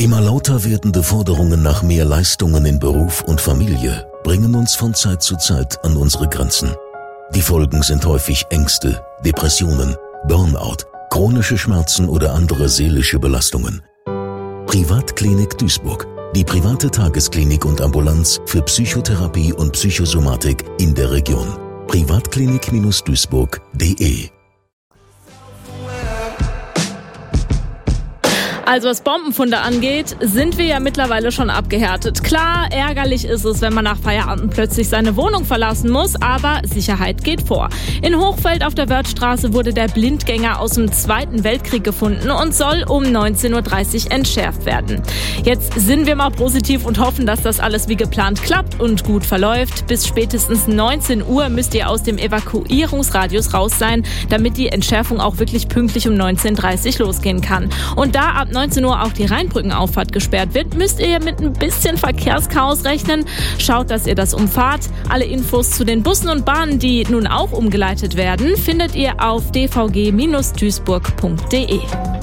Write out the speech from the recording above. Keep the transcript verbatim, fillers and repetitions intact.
Immer lauter werdende Forderungen nach mehr Leistungen in Beruf und Familie bringen uns von Zeit zu Zeit an unsere Grenzen. Die Folgen sind häufig Ängste, Depressionen, Burnout, chronische Schmerzen oder andere seelische Belastungen. Privatklinik Duisburg, die private Tagesklinik und Ambulanz für Psychotherapie und Psychosomatik in der Region. privatklinik Duisburg punkt de. Also was Bombenfunde angeht, sind wir ja mittlerweile schon abgehärtet. Klar, ärgerlich ist es, wenn man nach Feierabend plötzlich seine Wohnung verlassen muss, aber Sicherheit geht vor. In Hochfeld auf der Wörthstraße wurde der Blindgänger aus dem Zweiten Weltkrieg gefunden und soll um neunzehn Uhr dreißig entschärft werden. Jetzt sind wir mal positiv und hoffen, dass das alles wie geplant klappt und gut verläuft. Bis spätestens neunzehn Uhr müsst ihr aus dem Evakuierungsradius raus sein, damit die Entschärfung auch wirklich pünktlich um neunzehn Uhr dreißig losgehen kann. Und da ab neunzehn Uhr auch die Rheinbrückenauffahrt gesperrt wird, müsst ihr mit ein bisschen Verkehrschaos rechnen. Schaut, dass ihr das umfahrt. Alle Infos zu den Bussen und Bahnen, die nun auch umgeleitet werden, findet ihr auf d v g Bindestrich duisburg punkt de.